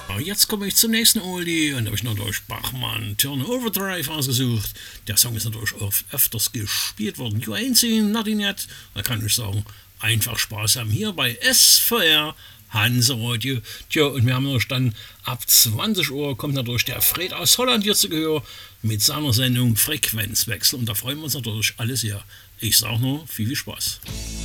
Jetzt komme ich zum nächsten Oldie und da habe ich natürlich Bachmann Turn Overdrive ausgesucht. Der Song ist natürlich auch öfters gespielt worden. You ain't seen nothing yet. Da kann ich sagen, einfach Spaß haben hier bei SVR Hanseradio. Tja, und wir haben natürlich dann ab 20 Uhr kommt natürlich der Fred aus Holland hier zu Gehör mit seiner Sendung Frequenzwechsel und da freuen wir uns natürlich alle sehr. Ich sage nur, viel Spaß.